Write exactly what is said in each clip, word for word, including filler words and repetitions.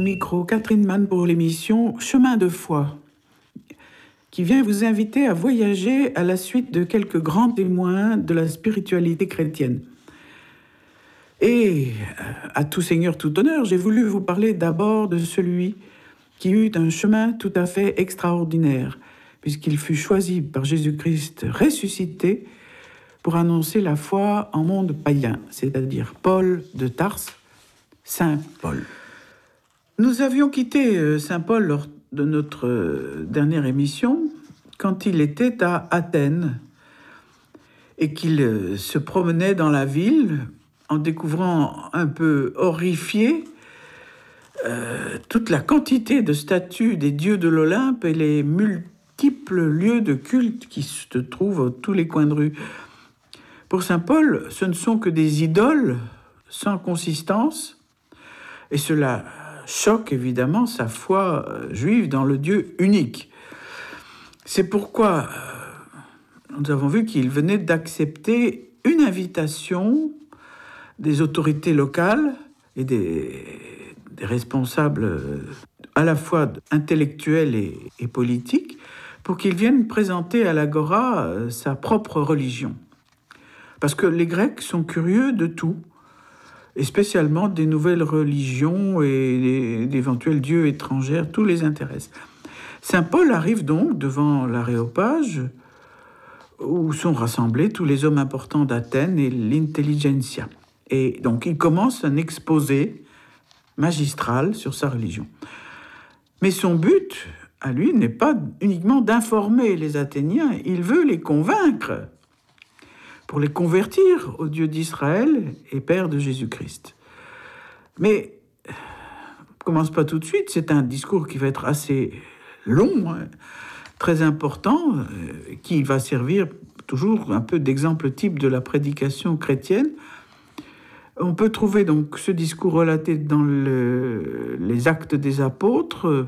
Micro Catherine Mann pour l'émission Chemin de foi, qui vient vous inviter à voyager à la suite de quelques grands témoins de la spiritualité chrétienne. Et à tout seigneur, tout honneur, j'ai voulu vous parler d'abord de celui qui eut un chemin tout à fait extraordinaire, puisqu'il fut choisi par Jésus-Christ ressuscité pour annoncer la foi en monde païen, c'est-à-dire Paul de Tarse, Saint Paul. Nous avions quitté Saint Paul lors de notre dernière émission quand il était à Athènes et qu'il se promenait dans la ville en découvrant un peu horrifié euh, toute la quantité de statues des dieux de l'Olympe et les multiples lieux de culte qui se trouvent à tous les coins de rue. Pour Saint Paul, ce ne sont que des idoles sans consistance, et cela choque évidemment sa foi juive dans le Dieu unique. C'est pourquoi nous avons vu qu'il venait d'accepter une invitation des autorités locales et des, des responsables à la fois intellectuels et, et politiques pour qu'ils viennent présenter à l'Agora sa propre religion. Parce que les Grecs sont curieux de tout, et spécialement des nouvelles religions et d'éventuels dieux étrangers, tout les intéresse. Saint Paul arrive donc devant l'Aréopage, où sont rassemblés tous les hommes importants d'Athènes et l'intelligentsia. Et donc il commence un exposé magistral sur sa religion. Mais son but, à lui, n'est pas uniquement d'informer les Athéniens, il veut les convaincre pour les convertir au Dieu d'Israël et Père de Jésus-Christ. Mais, on ne commence pas tout de suite, c'est un discours qui va être assez long, hein, très important, euh, qui va servir toujours un peu d'exemple type de la prédication chrétienne. On peut trouver donc ce discours relaté dans le, les Actes des Apôtres, euh,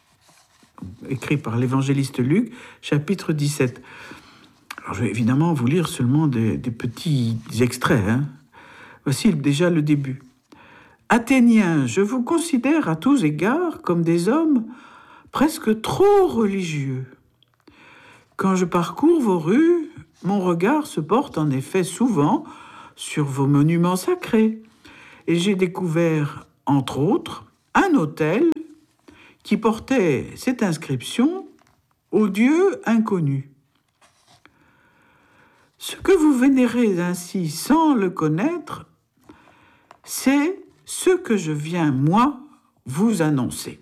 écrit par l'évangéliste Luc, chapitre dix-sept. Alors, je vais évidemment vous lire seulement des, des petits extraits. Hein. Voici déjà le début. « Athéniens, je vous considère à tous égards comme des hommes presque trop religieux. Quand je parcours vos rues, mon regard se porte en effet souvent sur vos monuments sacrés. Et j'ai découvert, entre autres, un autel qui portait cette inscription « Au Dieu inconnu ». Ce que vous vénérez ainsi sans le connaître, c'est ce que je viens, moi, vous annoncer.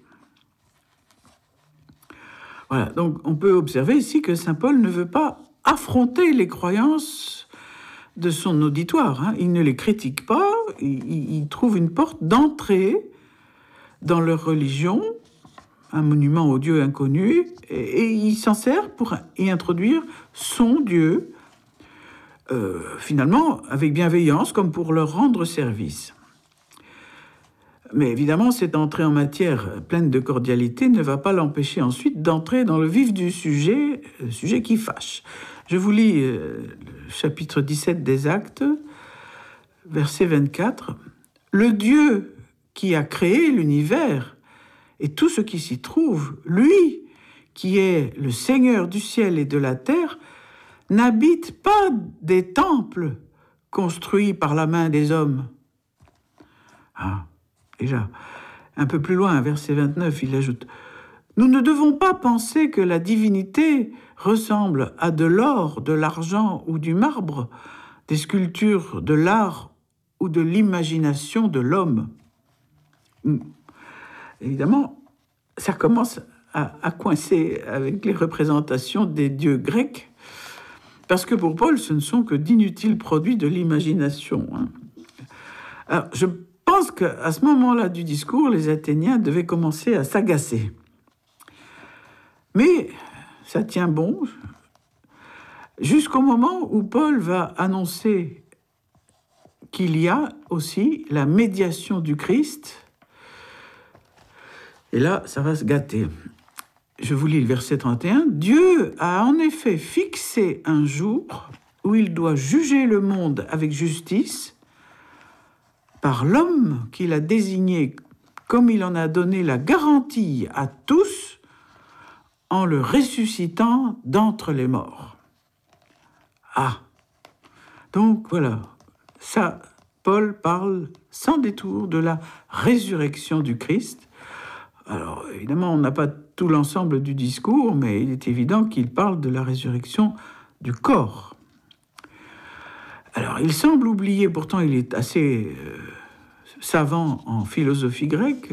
Voilà, donc on peut observer ici que saint Paul ne veut pas affronter les croyances de son auditoire. Hein. Il ne les critique pas, il, il trouve une porte d'entrée dans leur religion, un monument au Dieu inconnu, et, et il s'en sert pour y introduire son Dieu, Euh, finalement, avec bienveillance, comme pour leur rendre service. Mais évidemment, cette entrée en matière pleine de cordialité ne va pas l'empêcher ensuite d'entrer dans le vif du sujet, le sujet qui fâche. Je vous lis euh, le chapitre dix-sept des Actes, verset vingt-quatre. « Le Dieu qui a créé l'univers et tout ce qui s'y trouve, lui qui est le Seigneur du ciel et de la terre, n'habite pas des temples construits par la main des hommes. » Ah, déjà. Un peu plus loin, verset vingt-neuf, il ajoute « Nous ne devons pas penser que la divinité ressemble à de l'or, de l'argent ou du marbre, des sculptures de l'art ou de l'imagination de l'homme. » Évidemment, ça commence à, à coincer avec les représentations des dieux grecs, parce que pour Paul, ce ne sont que d'inutiles produits de l'imagination. Hein. Alors, je pense qu'à ce moment-là du discours, les Athéniens devaient commencer à s'agacer. Mais ça tient bon, jusqu'au moment où Paul va annoncer qu'il y a aussi la médiation du Christ. Et là, ça va se gâter. Je vous lis le verset trente et un. « Dieu a en effet fixé un jour où il doit juger le monde avec justice par l'homme qu'il a désigné comme il en a donné la garantie à tous en le ressuscitant d'entre les morts. Ah, donc voilà, ça, Paul parle sans détour de la résurrection du Christ. Alors, évidemment, on n'a pas tout l'ensemble du discours, mais il est évident qu'il parle de la résurrection du corps. Alors, il semble oublier, pourtant il est assez euh, savant en philosophie grecque,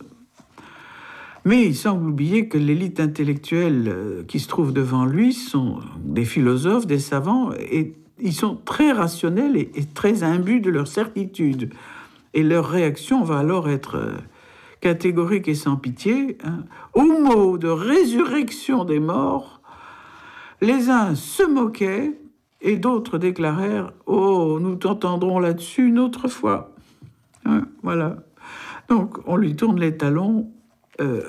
mais il semble oublier que l'élite intellectuelle euh, qui se trouve devant lui sont des philosophes, des savants, et ils sont très rationnels et, et très imbus de leur certitude. Et leur réaction va alors être euh, catégorique et sans pitié. Hein. Au mot de résurrection des morts, les uns se moquaient, et d'autres déclarèrent « Oh, nous t'entendrons là-dessus une autre fois. Hein, » Voilà. Donc, on lui tourne les talons. Euh,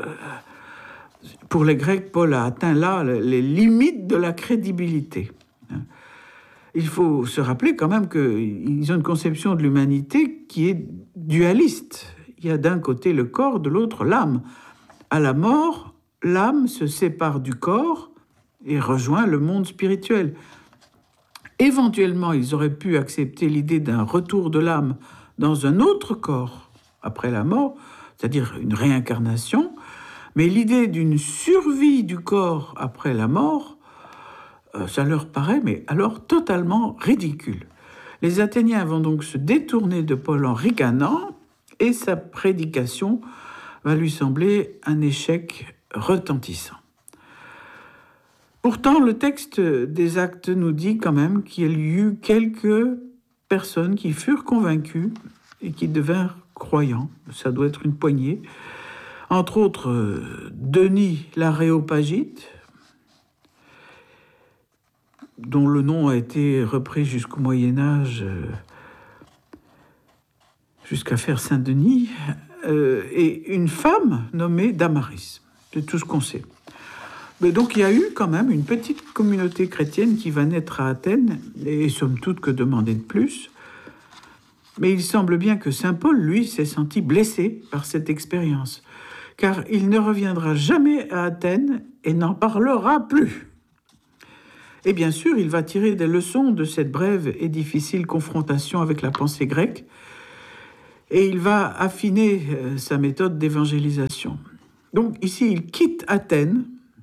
pour les Grecs, Paul a atteint là les limites de la crédibilité. Hein. Il faut se rappeler quand même qu'ils ont une conception de l'humanité qui est dualiste. Il y a d'un côté le corps, de l'autre l'âme. À la mort, l'âme se sépare du corps et rejoint le monde spirituel. Éventuellement, ils auraient pu accepter l'idée d'un retour de l'âme dans un autre corps après la mort, c'est-à-dire une réincarnation, mais l'idée d'une survie du corps après la mort, euh, ça leur paraît, mais alors totalement ridicule. Les Athéniens vont donc se détourner de Paul en ricanant, et sa prédication va lui sembler un échec retentissant. Pourtant, le texte des Actes nous dit quand même qu'il y eut quelques personnes qui furent convaincues et qui devinrent croyants. Ça doit être une poignée. Entre autres, Denis l'Aréopagite, dont le nom a été repris jusqu'au Moyen-Âge, jusqu'à faire Saint-Denis, et une femme nommée Damaris. C'est tout ce qu'on sait. Mais donc il y a eu quand même une petite communauté chrétienne qui va naître à Athènes, et somme toute que demander de plus. Mais il semble bien que saint Paul, lui, s'est senti blessé par cette expérience, car il ne reviendra jamais à Athènes et n'en parlera plus. Et bien sûr, il va tirer des leçons de cette brève et difficile confrontation avec la pensée grecque, et il va affiner sa méthode d'évangélisation. Donc ici, il quitte Athènes,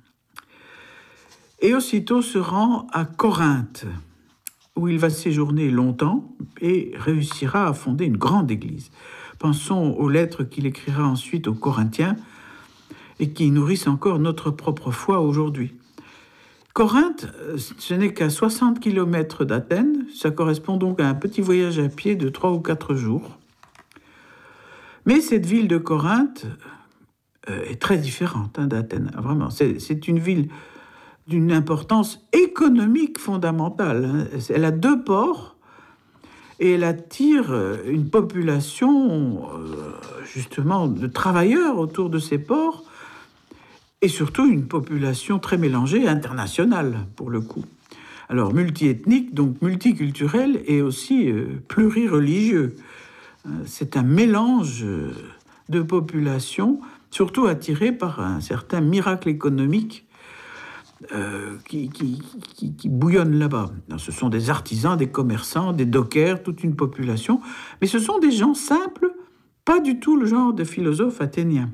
et aussitôt se rend à Corinthe, où il va séjourner longtemps et réussira à fonder une grande église. Pensons aux lettres qu'il écrira ensuite aux Corinthiens et qui nourrissent encore notre propre foi aujourd'hui. Corinthe, ce n'est qu'à soixante kilomètres d'Athènes, ça correspond donc à un petit voyage à pied de trois ou quatre jours. Mais cette ville de Corinthe euh, est très différente hein, d'Athènes, vraiment. C'est, c'est une ville d'une importance économique fondamentale. Elle a deux ports et elle attire une population justement de travailleurs autour de ces ports et surtout une population très mélangée, internationale pour le coup. Alors multiethnique, donc multiculturel et aussi plurireligieux. C'est un mélange de populations, surtout attirées par un certain miracle économique Euh, qui, qui, qui, qui bouillonnent là-bas. Ce sont des artisans, des commerçants, des dockers, toute une population, mais ce sont des gens simples, pas du tout le genre de philosophes athéniens.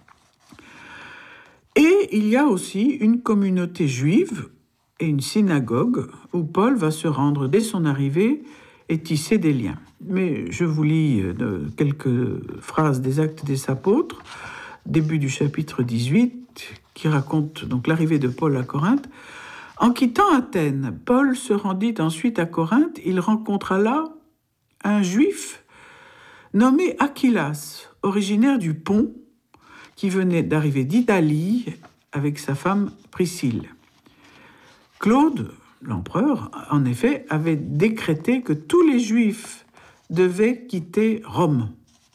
Et il y a aussi une communauté juive et une synagogue où Paul va se rendre dès son arrivée et tisser des liens. Mais je vous lis quelques phrases des Actes des Apôtres, début du chapitre dix-huit, qui raconte donc l'arrivée de Paul à Corinthe. En quittant Athènes, Paul se rendit ensuite à Corinthe. Il rencontra là un juif nommé Achillas, originaire du Pont, qui venait d'arriver d'Italie avec sa femme Priscille. Claude, l'empereur, en effet, avait décrété que tous les juifs devaient quitter Rome.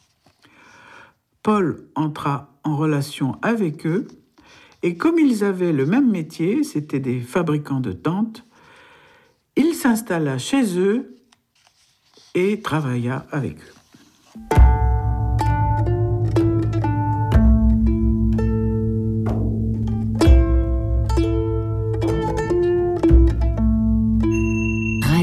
Paul entra en relation avec eux, et comme ils avaient le même métier, c'étaient des fabricants de tentes, il s'installa chez eux et travailla avec eux.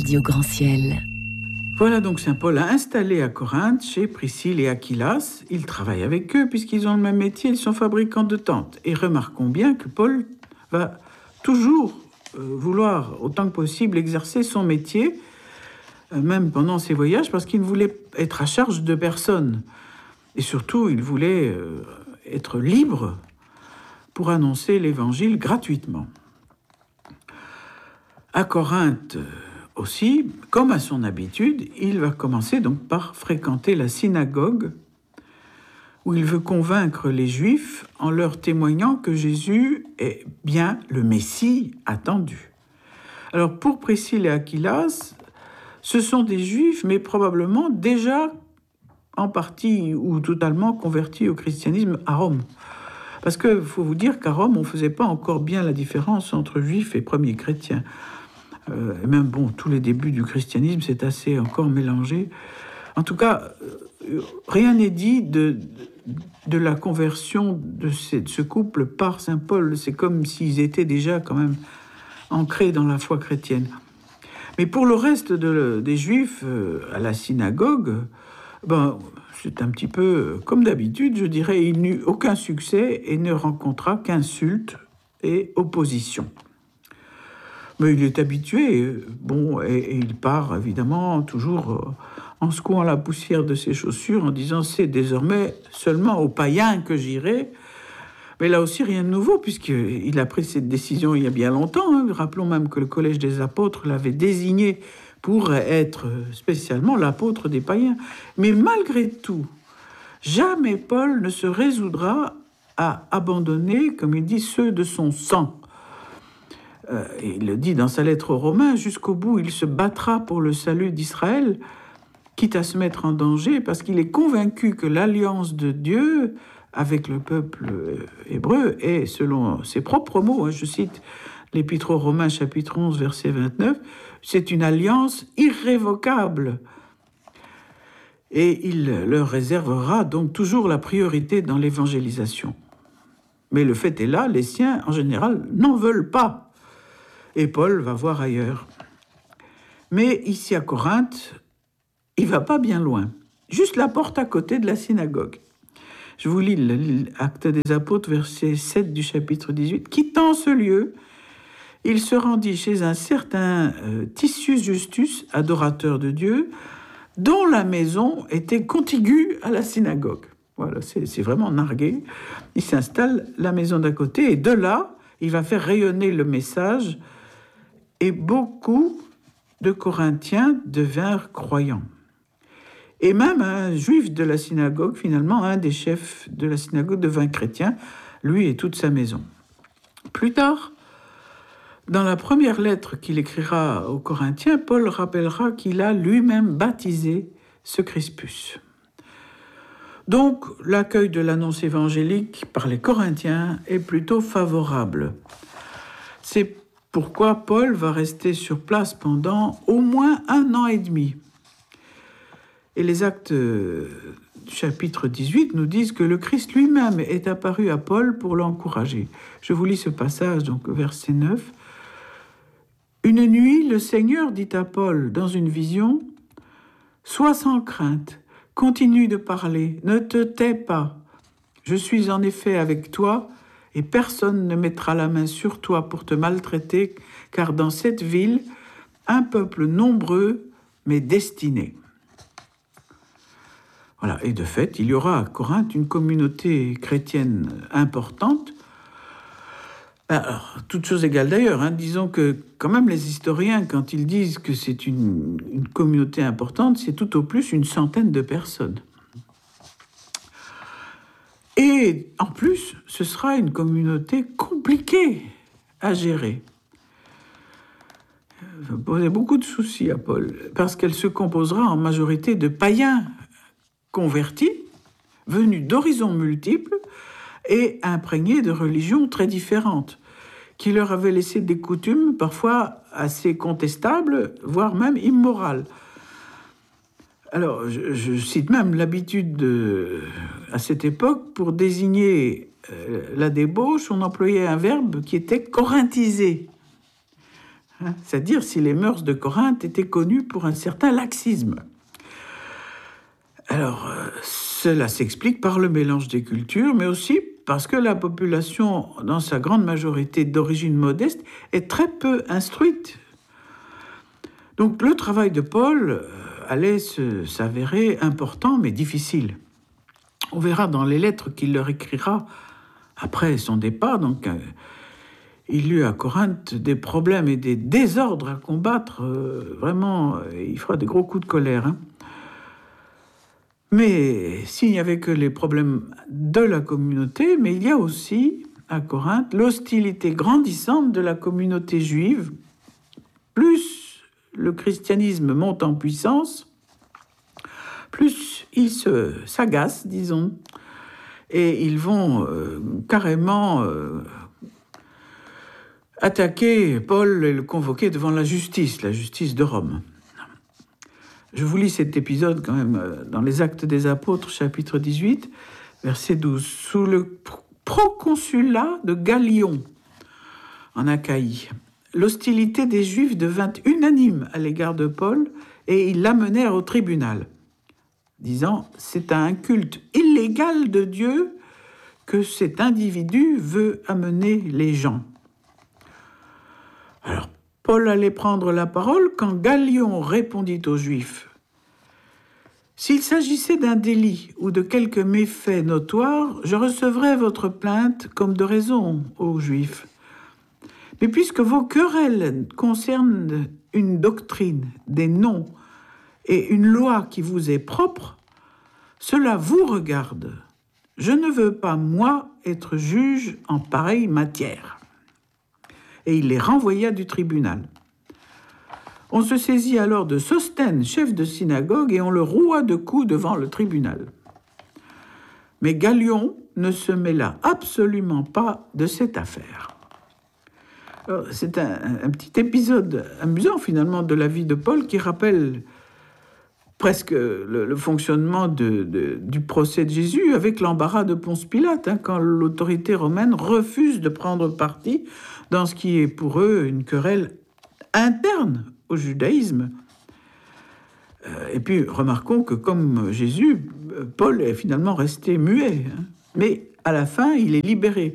Radio Grand Ciel. Voilà donc Saint Paul a installé à Corinthe chez Priscille et Aquilas. Il travaille avec eux puisqu'ils ont le même métier, ils sont fabricants de tentes. Et remarquons bien que Paul va toujours euh, vouloir autant que possible exercer son métier, euh, même pendant ses voyages, parce qu'il voulait être à charge de personne. Et surtout, il voulait euh, être libre pour annoncer l'évangile gratuitement. À Corinthe aussi, comme à son habitude, il va commencer donc par fréquenter la synagogue où il veut convaincre les Juifs en leur témoignant que Jésus est bien le Messie attendu. Alors pour Priscille et Aquilas, ce sont des Juifs, mais probablement déjà en partie ou totalement convertis au christianisme à Rome. Parce qu'il faut vous dire qu'à Rome, on ne faisait pas encore bien la différence entre Juifs et premiers chrétiens. Euh, et même, bon, tous les débuts du christianisme, c'est assez encore mélangé. En tout cas, euh, rien n'est dit de, de la conversion de, ces, de ce couple par saint Paul. C'est comme s'ils étaient déjà quand même ancrés dans la foi chrétienne. Mais pour le reste de, des Juifs, euh, à la synagogue, ben, c'est un petit peu comme d'habitude, je dirais, il n'eut aucun succès et ne rencontra qu'insultes et opposition. Mais il est habitué, bon, et, et il part évidemment toujours euh, en secouant la poussière de ses chaussures, en disant « c'est désormais seulement aux païens que j'irai ». Mais là aussi, rien de nouveau, puisqu'il a pris cette décision il y a bien longtemps. Hein. Rappelons même que le Collège des apôtres l'avait désigné pour être spécialement l'apôtre des païens. Mais malgré tout, jamais Paul ne se résoudra à abandonner, comme il dit, ceux de son sang. Euh, il le dit dans sa lettre aux Romains, jusqu'au bout, il se battra pour le salut d'Israël, quitte à se mettre en danger, parce qu'il est convaincu que l'alliance de Dieu avec le peuple hébreu est, selon ses propres mots, hein, je cite l'Épître aux Romains, chapitre onze, verset vingt-neuf, c'est une alliance irrévocable. Et il leur réservera donc toujours la priorité dans l'évangélisation. Mais le fait est là, les siens, en général, n'en veulent pas. Et Paul va voir ailleurs. Mais ici à Corinthe, il ne va pas bien loin. Juste la porte à côté de la synagogue. Je vous lis l'Acte des Apôtres, verset sept du chapitre dix-huit. « Quittant ce lieu, il se rendit chez un certain euh, Titius Justus, adorateur de Dieu, dont la maison était contiguë à la synagogue. » Voilà, c'est, c'est vraiment nargué. Il s'installe la maison d'à côté et de là, il va faire rayonner le message et beaucoup de Corinthiens devinrent croyants. Et même un juif de la synagogue, finalement, un des chefs de la synagogue devint chrétien, lui et toute sa maison. Plus tard, dans la première lettre qu'il écrira aux Corinthiens, Paul rappellera qu'il a lui-même baptisé ce Crispus. Donc, l'accueil de l'annonce évangélique par les Corinthiens est plutôt favorable. C'est pourquoi Paul va rester sur place pendant au moins un an et demi. Et les actes du chapitre dix-huit nous disent que le Christ lui-même est apparu à Paul pour l'encourager. Je vous lis ce passage, donc verset neuf. « Une nuit, le Seigneur dit à Paul dans une vision, « Sois sans crainte, continue de parler, ne te tais pas. Je suis en effet avec toi, et personne ne mettra la main sur toi pour te maltraiter, car dans cette ville, un peuple nombreux m'est destiné. » Voilà, et de fait, il y aura à Corinthe une communauté chrétienne importante. Alors, toutes choses égales d'ailleurs, hein, disons que quand même les historiens, quand ils disent que c'est une, une communauté importante, c'est tout au plus une centaine de personnes. Et en plus, ce sera une communauté compliquée à gérer. Ça posait beaucoup de soucis à Paul, parce qu'elle se composera en majorité de païens convertis, venus d'horizons multiples et imprégnés de religions très différentes, qui leur avaient laissé des coutumes parfois assez contestables, voire même immorales. Alors, je, je cite même l'habitude de, à cette époque, pour désigner euh, la débauche, on employait un verbe qui était corinthiser. hein, c'est-à-dire si les mœurs de Corinthe étaient connues pour un certain laxisme. Alors, euh, cela s'explique par le mélange des cultures, mais aussi parce que la population, dans sa grande majorité d'origine modeste, est très peu instruite. Donc le travail de Paul euh, allait se, s'avérer important, mais difficile. On verra dans les lettres qu'il leur écrira après son départ, donc euh, il eut à Corinthe des problèmes et des désordres à combattre. Euh, vraiment, euh, il fera des gros coups de colère. Hein. Mais s'il n'y avait que les problèmes de la communauté, mais il y a aussi, à Corinthe, l'hostilité grandissante de la communauté juive. Plus le christianisme monte en puissance, plus ils se, s'agacent, disons, et ils vont euh, carrément euh, attaquer Paul et le convoquer devant la justice, la justice de Rome. Je vous lis cet épisode quand même dans les Actes des Apôtres, chapitre dix-huit, verset douze. Sous le proconsulat de Gallion, en Achaïe, l'hostilité des Juifs devint unanime à l'égard de Paul et ils l'amenèrent au tribunal, disant « C'est à un culte illégal de Dieu que cet individu veut amener les gens. » Alors, Paul allait prendre la parole quand Gallion répondit aux Juifs. « S'il s'agissait d'un délit ou de quelque méfait notoire, je recevrais votre plainte comme de raison aux Juifs. Mais puisque vos querelles concernent une doctrine, des noms et une loi qui vous est propre, cela vous regarde. Je ne veux pas, moi, être juge en pareille matière. » Et il les renvoya du tribunal. On se saisit alors de Sosthène, chef de synagogue, et on le roua de coups devant le tribunal. Mais Gallion ne se mêla absolument pas de cette affaire. Alors, c'est un, un petit épisode amusant, finalement, de la vie de Paul qui rappelle presque le, le fonctionnement de, de, du procès de Jésus avec l'embarras de Ponce Pilate, hein, quand l'autorité romaine refuse de prendre parti dans ce qui est pour eux une querelle interne au judaïsme. Euh, et puis, remarquons que comme Jésus, Paul est finalement resté muet. Hein, mais à la fin, il est libéré.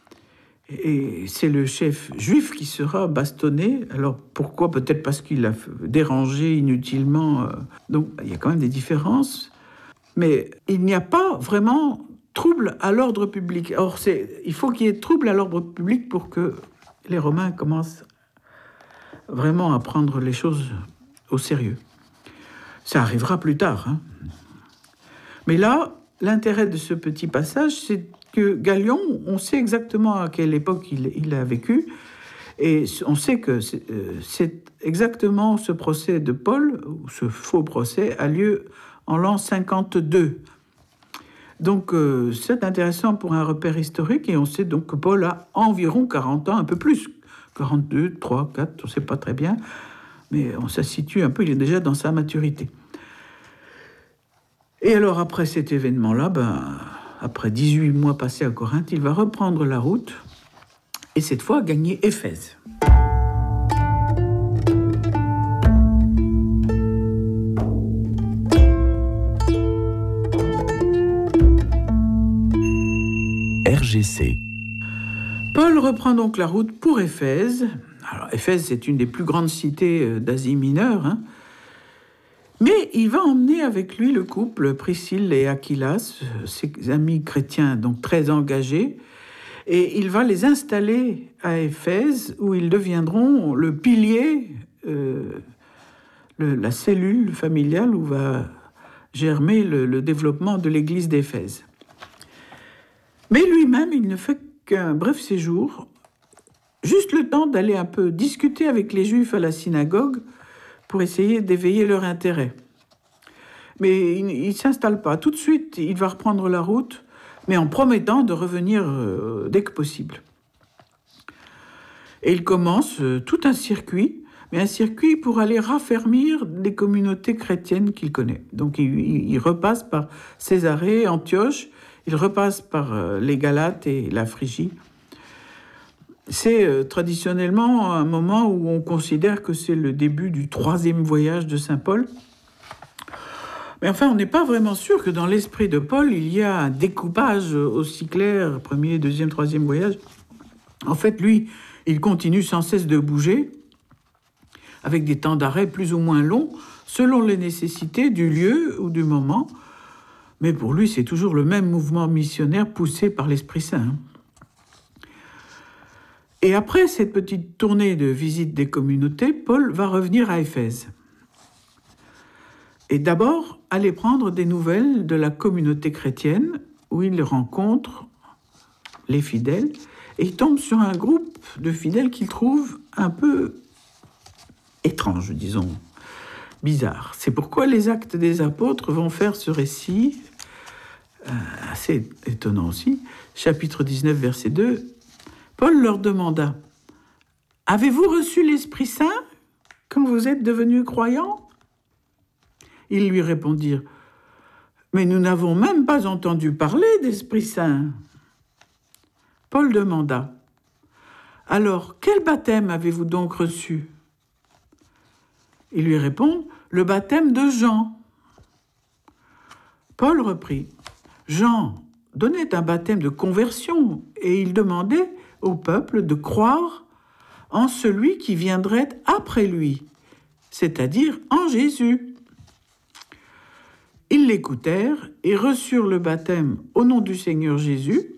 Et c'est le chef juif qui sera bastonné. Alors, pourquoi ? Peut-être parce qu'il a dérangé inutilement. Donc, il y a quand même des différences. Mais il n'y a pas vraiment trouble à l'ordre public. Or, c'est, il faut qu'il y ait trouble à l'ordre public pour que les Romains commencent vraiment à prendre les choses au sérieux. Ça arrivera plus tard. Hein. Mais là, l'intérêt de ce petit passage, c'est que Gallion, on sait exactement à quelle époque il, il a vécu, et on sait que c'est, euh, c'est exactement ce procès de Paul, ou ce faux procès, a lieu en l'an cinquante-deux. Donc, euh, c'est intéressant pour un repère historique, et on sait donc que Paul a environ quarante ans, un peu plus, quarante-deux, trois, quatre, on ne sait pas très bien, mais on se situe un peu, il est déjà dans sa maturité. Et alors, après cet événement-là, ben, après dix-huit mois passés à Corinthe, il va reprendre la route, et cette fois gagner Éphèse. R G C. Paul reprend donc la route pour Éphèse. Alors, Éphèse, c'est une des plus grandes cités d'Asie mineure, hein. Mais il va emmener avec lui le couple Priscille et Aquilas, ses amis chrétiens donc très engagés, et il va les installer à Éphèse, où ils deviendront le pilier, euh, le, la cellule familiale où va germer le, le développement de l'église d'Éphèse. Mais lui-même, il ne fait qu'un bref séjour, juste le temps d'aller un peu discuter avec les Juifs à la synagogue pour essayer d'éveiller leur intérêt. Mais il ne s'installe pas. Tout de suite, il va reprendre la route, mais en promettant de revenir euh, dès que possible. Et il commence euh, tout un circuit, mais un circuit pour aller raffermir les communautés chrétiennes qu'il connaît. Donc il, il, il repasse par Césarée, Antioche, il repasse par euh, les Galates et la Phrygie. C'est euh, traditionnellement un moment où on considère que c'est le début du troisième voyage de saint Paul. Mais enfin, on n'est pas vraiment sûr que dans l'esprit de Paul, il y a un découpage aussi clair, premier, deuxième, troisième voyage. En fait, lui, il continue sans cesse de bouger, avec des temps d'arrêt plus ou moins longs, selon les nécessités du lieu ou du moment. Mais pour lui, c'est toujours le même mouvement missionnaire poussé par l'Esprit Saint. Et après cette petite tournée de visite des communautés, Paul va revenir à Éphèse. Et d'abord, aller prendre des nouvelles de la communauté chrétienne, où il rencontre les fidèles, et il tombe sur un groupe de fidèles qu'il trouve un peu étrange, disons, bizarre. C'est pourquoi les Actes des Apôtres vont faire ce récit, euh, assez étonnant aussi, chapitre dix-neuf, verset deux. Paul leur demanda « Avez-vous reçu l'Esprit Saint quand vous êtes devenus croyants ?» Ils lui répondirent « Mais nous n'avons même pas entendu parler d'Esprit Saint. » Paul demanda « Alors, quel baptême avez-vous donc reçu ?» Ils lui répondent « Le baptême de Jean. » Paul reprit « Jean donnait un baptême de conversion et il demandait au peuple de croire en celui qui viendrait après lui, c'est-à-dire en Jésus. » Ils l'écoutèrent et reçurent le baptême au nom du Seigneur Jésus.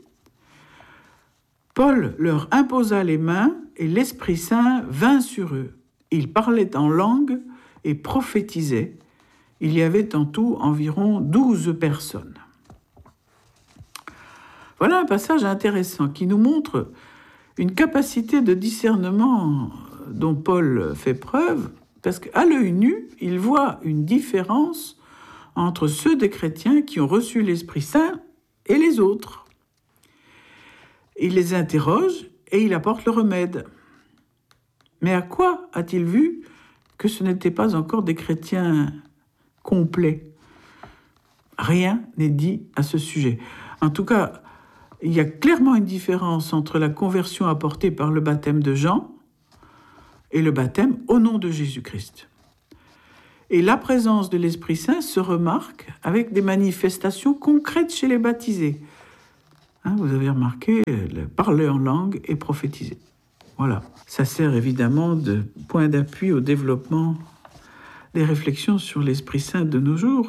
Paul leur imposa les mains et l'Esprit Saint vint sur eux. Ils parlaient en langue et prophétisaient. Il y avait en tout environ douze personnes. Voilà un passage intéressant qui nous montre une capacité de discernement dont Paul fait preuve, parce qu'à l'œil nu, il voit une différence entre ceux des chrétiens qui ont reçu l'Esprit Saint et les autres. Il les interroge et il apporte le remède. Mais à quoi a-t-il vu que ce n'étaient pas encore des chrétiens complets ? Rien n'est dit à ce sujet. En tout cas, il y a clairement une différence entre la conversion apportée par le baptême de Jean et le baptême au nom de Jésus-Christ. Et la présence de l'Esprit Saint se remarque avec des manifestations concrètes chez les baptisés. Hein, vous avez remarqué, parler en langue et prophétiser. Voilà, ça sert évidemment de point d'appui au développement des réflexions sur l'Esprit Saint de nos jours.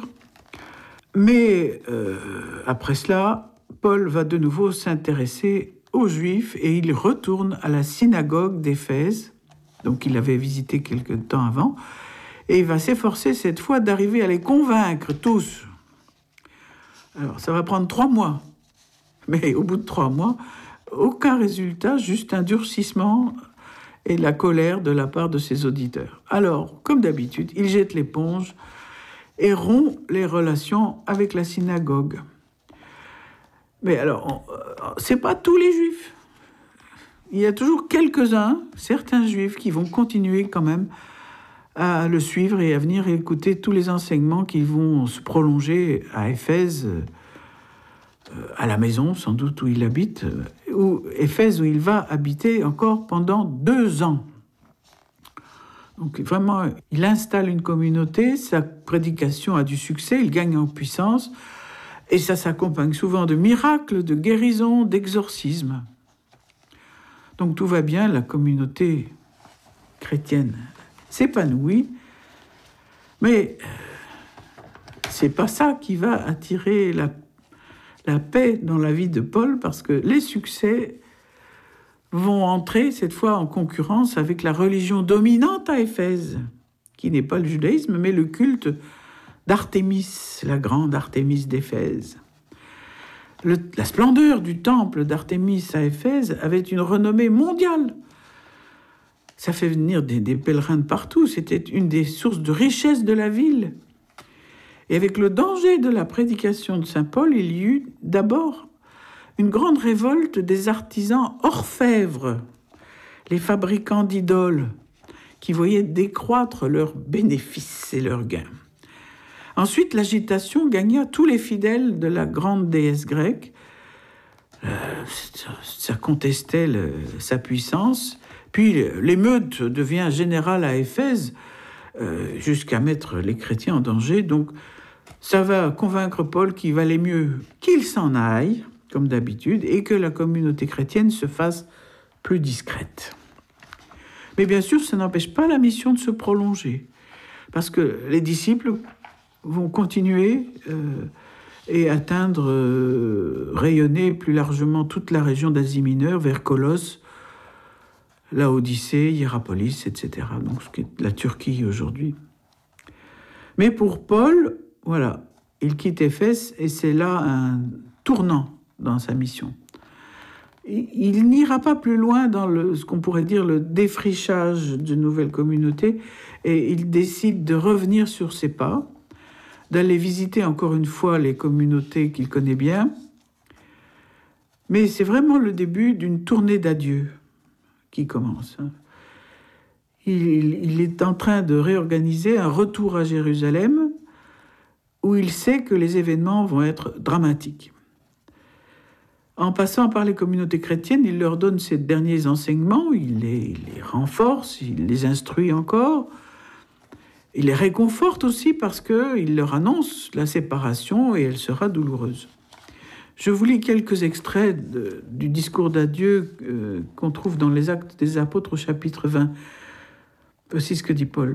Mais euh, après cela, Paul va de nouveau s'intéresser aux Juifs et il retourne à la synagogue d'Éphèse, donc il avait visité quelque temps avant, et il va s'efforcer cette fois d'arriver à les convaincre tous. Alors, ça va prendre trois mois, mais au bout de trois mois, aucun résultat, juste un durcissement et la colère de la part de ses auditeurs. Alors, comme d'habitude, il jette l'éponge et rompt les relations avec la synagogue. Mais alors, on, c'est pas tous les Juifs. Il y a toujours quelques-uns, certains Juifs, qui vont continuer quand même à le suivre et à venir écouter tous les enseignements qui vont se prolonger à Éphèse, à la maison sans doute où il habite, ou Éphèse où il va habiter encore pendant deux ans. Donc vraiment, il installe une communauté, sa prédication a du succès, il gagne en puissance, et ça s'accompagne souvent de miracles, de guérisons, d'exorcismes. Donc tout va bien, la communauté chrétienne s'épanouit, mais c'est pas ça qui va attirer la, la paix dans la vie de Paul, parce que les succès vont entrer cette fois en concurrence avec la religion dominante à Éphèse, qui n'est pas le judaïsme, mais le culte d'Artémis, la grande Artémis d'Éphèse. Le, la splendeur du temple d'Artémis à Éphèse avait une renommée mondiale. Ça fait venir des, des pèlerins de partout. C'était une des sources de richesse de la ville. Et avec le danger de la prédication de saint Paul, il y eut d'abord une grande révolte des artisans orfèvres, les fabricants d'idoles, qui voyaient décroître leurs bénéfices et leurs gains. Ensuite, l'agitation gagna tous les fidèles de la grande déesse grecque, euh, ça contestait le, sa puissance. Puis l'émeute devient générale à Éphèse, euh, jusqu'à mettre les chrétiens en danger. Donc ça va convaincre Paul qu'il valait mieux qu'il s'en aille, comme d'habitude, et que la communauté chrétienne se fasse plus discrète. Mais bien sûr, ça n'empêche pas la mission de se prolonger, parce que les disciples vont continuer euh, et atteindre, euh, rayonner plus largement toute la région d'Asie mineure, vers Colosse, Laodicée, Hiérapolis, et cetera. Donc, ce qui est la Turquie aujourd'hui. Mais pour Paul, voilà, il quitte Éphèse et c'est là un tournant dans sa mission. Il n'ira pas plus loin dans le, ce qu'on pourrait dire le défrichage de nouvelles communautés, et il décide de revenir sur ses pas, d'aller visiter encore une fois les communautés qu'il connaît bien. Mais c'est vraiment le début d'une tournée d'adieu qui commence. Il, il est en train de réorganiser un retour à Jérusalem où il sait que les événements vont être dramatiques. En passant par les communautés chrétiennes, il leur donne ses derniers enseignements, il les, il les renforce, il les instruit encore, il les réconforte aussi parce qu'il leur annonce la séparation et elle sera douloureuse. Je vous lis quelques extraits de, du discours d'adieu euh, qu'on trouve dans les Actes des Apôtres au chapitre vingt. Voici ce que dit Paul.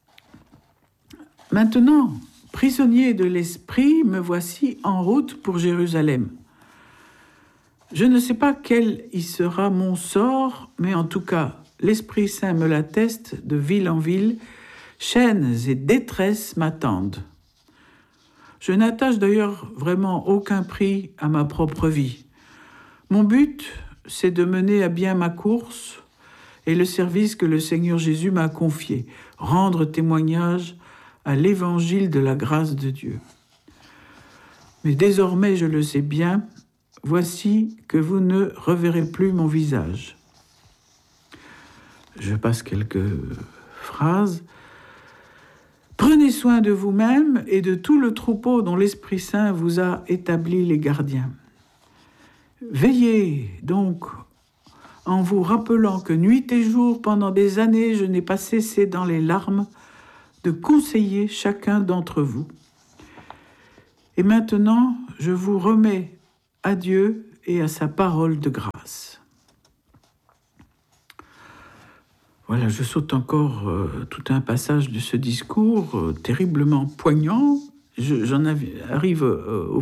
« Maintenant, prisonnier de l'esprit, me voici en route pour Jérusalem. Je ne sais pas quel y sera mon sort, mais en tout cas, l'Esprit Saint me l'atteste de ville en ville, chaînes et détresses m'attendent. Je n'attache d'ailleurs vraiment aucun prix à ma propre vie. Mon but, c'est de mener à bien ma course et le service que le Seigneur Jésus m'a confié, rendre témoignage à l'évangile de la grâce de Dieu. Mais désormais, je le sais bien, voici que vous ne reverrez plus mon visage. » Je passe quelques phrases. « Prenez soin de vous-même et de tout le troupeau dont l'Esprit Saint vous a établi les gardiens. Veillez donc en vous rappelant que nuit et jour, pendant des années, je n'ai pas cessé dans les larmes de conseiller chacun d'entre vous. Et maintenant, je vous remets à Dieu et à sa parole de grâce. » Voilà, je saute encore euh, tout un passage de ce discours euh, terriblement poignant. Je, j'en arrive euh, au